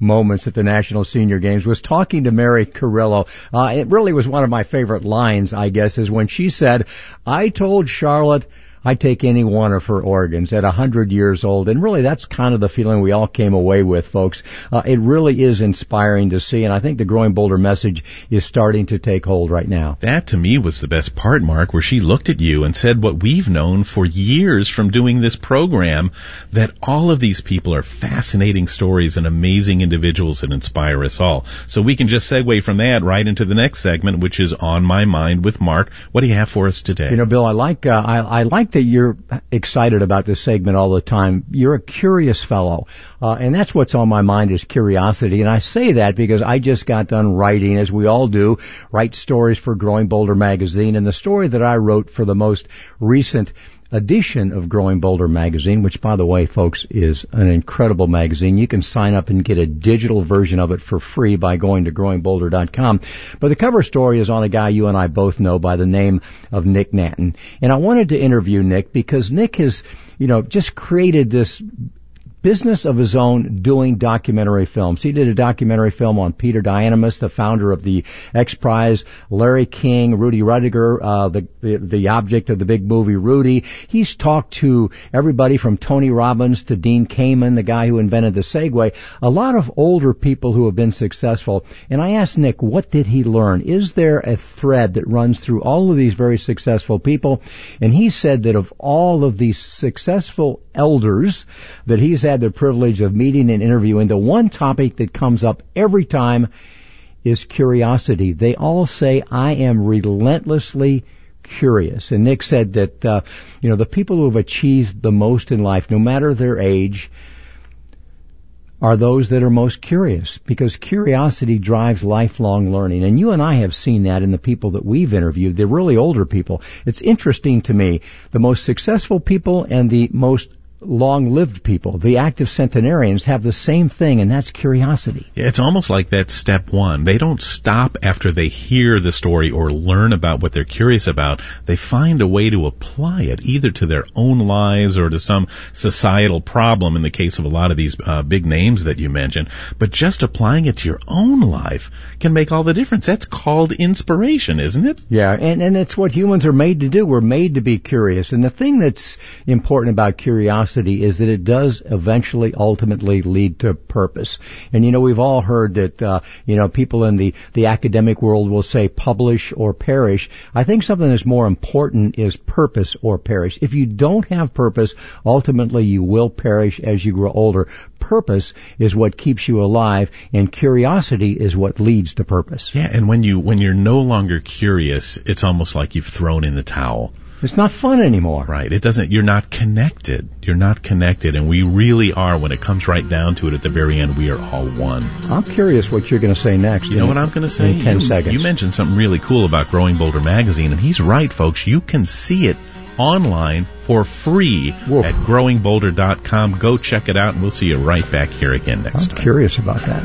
moments at the National Senior Games was talking to Mary Carrillo. It really was one of my favorite lines, I guess, is when she said, "I told Charlotte I'd take any one of her organs at 100 years old." And really, that's kind of the feeling we all came away with, folks. It really is inspiring to see, and I think the Growing Bolder message is starting to take hold right now. That, to me, was the best part, Mark, where she looked at you and said what we've known for years from doing this program, that all of these people are fascinating stories and amazing individuals that inspire us all. So we can just segue from that right into the next segment, which is On My Mind with Mark. What do you have for us today? You know, Bill, I like that you're excited about this segment all the time. You're a curious fellow, and that's what's on my mind is curiosity. And I say that because I just got done writing, as we all do, write stories for Growing Bolder magazine. And the story that I wrote for the most recent edition of Growing Bolder magazine, which, by the way, folks, is an incredible magazine. You can sign up and get a digital version of it for free by going to growingbolder.com. But the cover story is on a guy you and I both know by the name of Nick Nanton. And I wanted to interview Nick because Nick has, just created this business of his own doing documentary films. He did a documentary film on Peter Dianamus, the founder of the X Prize, Larry King, Rudy Rudiger, the object of the big movie Rudy. He's talked to everybody from Tony Robbins to Dean Kamen, the guy who invented the Segway, a lot of older people who have been successful. And I asked Nick, what did he learn? Is there a thread that runs through all of these very successful people? And he said that of all of these successful elders that he's had the privilege of meeting and interviewing, the one topic that comes up every time is curiosity. They all say, I am relentlessly curious. And Nick said that, the people who have achieved the most in life, no matter their age, are those that are most curious, because curiosity drives lifelong learning. And you and I have seen that in the people that we've interviewed, the really older people. It's interesting to me, the most successful people and the most long-lived people, the active centenarians, have the same thing, and that's curiosity. Yeah, it's almost like that's step one. They don't stop after they hear the story or learn about what they're curious about. They find a way to apply it, either to their own lives or to some societal problem in the case of a lot of these big names that you mentioned. But just applying it to your own life can make all the difference. That's called inspiration, isn't it? Yeah, and it's what humans are made to do. We're made to be curious. And the thing that's important about curiosity is that it does eventually, ultimately lead to purpose. And, we've all heard that, people in the academic world will say publish or perish. I think something that's more important is purpose or perish. If you don't have purpose, ultimately you will perish as you grow older. Purpose is what keeps you alive, and curiosity is what leads to purpose. Yeah, and when you're no longer curious, it's almost like you've thrown in the towel. It's not fun anymore. Right. You're not connected. And we really are, when it comes right down to it at the very end, we are all one. I'm curious what you're going to say next. You know what I'm going to say? In 10 seconds. You mentioned something really cool about Growing Bolder magazine, and he's right, folks. You can see it online for free at growingbolder.com. Go check it out, and we'll see you right back here again next time. I'm curious about that.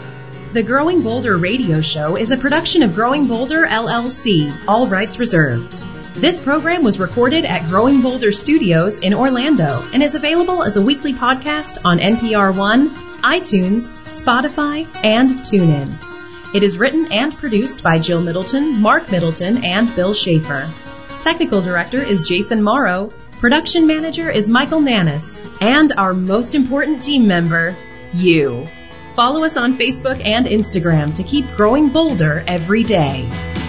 The Growing Bolder radio show is a production of Growing Bolder, LLC. All rights reserved. This program was recorded at Growing Bolder Studios in Orlando and is available as a weekly podcast on NPR One, iTunes, Spotify, and TuneIn. It is written and produced by Jill Middleton, Mark Middleton, and Bill Schaefer. Technical director is Jason Morrow. Production manager is Michael Nannis. And our most important team member, you. Follow us on Facebook and Instagram to keep growing bolder every day.